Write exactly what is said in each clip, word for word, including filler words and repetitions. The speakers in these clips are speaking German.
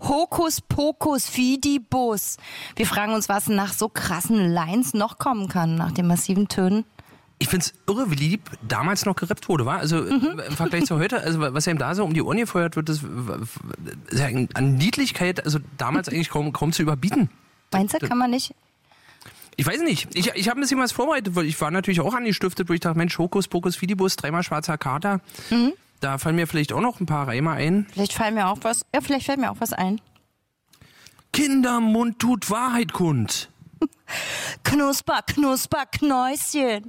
Hokus Pokus Fidibus. Wir fragen uns, was nach so krassen Lines noch kommen kann, nach den massiven Tönen. Ich find's irre, wie lieb damals noch gerappt wurde, war. Also mhm. im Vergleich zu heute, also was einem da so um die Ohren gefeuert wird, das ist ja an Niedlichkeit, also damals eigentlich kaum, kaum zu überbieten. Meinst du, kann man nicht? Ich weiß nicht. Ich, ich habe ein bisschen was vorbereitet, weil ich war natürlich auch angestiftet, wo ich dachte, Mensch, Hokus Pokus Fidibus, dreimal schwarzer Kater. Mhm. Da fallen mir vielleicht auch noch ein paar Reime ein. Vielleicht fallen mir auch was, ja, vielleicht fällt mir auch was ein. Kindermund tut Wahrheit kund. Knusper, Knusper, Knäuschen.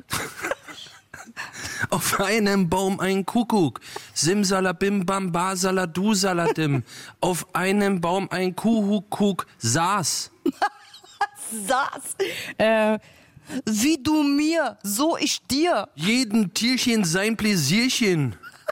Auf einem Baum ein Kuckuck. Simsalabim, bamba, saladu, saladim. Auf einem Baum ein Kuckuck saß. Saß? Äh, wie du mir, so ich dir. Jeden Tierchen sein Pläsierchen.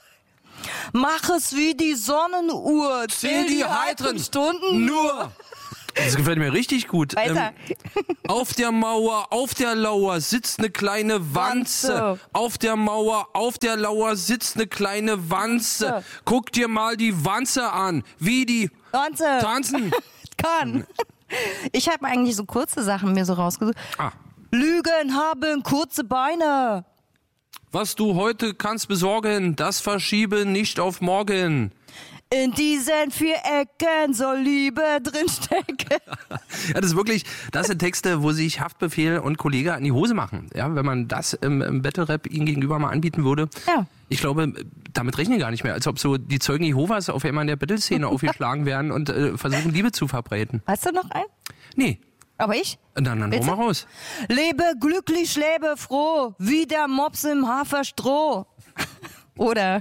Mach es wie die Sonnenuhr. Zähl die heiteren Stunden nur. Das gefällt mir richtig gut. Weiter. Ähm, auf der Mauer, auf der Lauer sitzt eine kleine Wanze. Wanze. Auf der Mauer, auf der Lauer sitzt eine kleine Wanze. Wanze. Guck dir mal die Wanze an, wie die Wanze. tanzen. Kann. Ich habe eigentlich so kurze Sachen mir so rausgesucht. Ah. Lügen haben kurze Beine. Was du heute kannst besorgen, das verschiebe nicht auf morgen. In diesen vier Ecken soll Liebe drinstecken. Ja, das ist wirklich, das sind Texte, wo sich Haftbefehl und Kollege an die Hose machen. Ja, wenn man das im, im Battle-Rap ihnen gegenüber mal anbieten würde. Ja. Ich glaube, damit rechnen gar nicht mehr. Als ob so die Zeugen Jehovas auf einmal in der Battle-Szene aufgeschlagen werden und äh, versuchen, Liebe zu verbreiten. Weißt du noch einen? Nee. Aber ich? Und dann, dann hau mal raus. Lebe glücklich, lebe froh, wie der Mops im Haferstroh. Oder...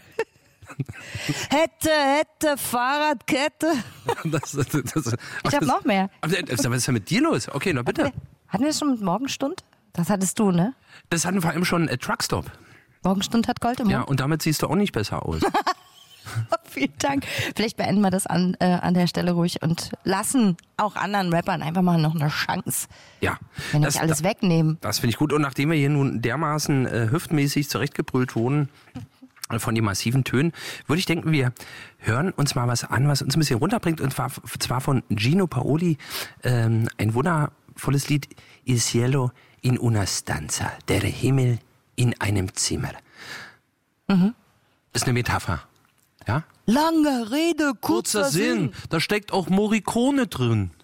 Hätte, hätte, Fahrradkette. Das, das, das, ich habe noch mehr. Was ist denn mit dir los? Okay, na bitte. Hatten wir das schon mit Morgenstund? Das hattest du, ne? Das hatten vor allem schon äh, Truckstop. Morgenstund hat Gold im Mund. Ja, und damit siehst du auch nicht besser aus. Vielen Dank. Vielleicht beenden wir das an, äh, an der Stelle ruhig und lassen auch anderen Rappern einfach mal noch eine Chance. Ja. Wenn nicht alles da, wegnehmen. Das finde ich gut. Und nachdem wir hier nun dermaßen äh, hüftmäßig zurechtgebrüllt wurden, von den massiven Tönen, würde ich denken, wir hören uns mal was an, was uns ein bisschen runterbringt, und zwar, zwar von Gino Paoli, ähm, ein wundervolles Lied, Il cielo in una stanza, der Himmel in einem Zimmer. Mhm. Ist eine Metapher, ja? Lange Rede, kurzer, kurzer Sinn. Sinn. Da steckt auch Morricone drin.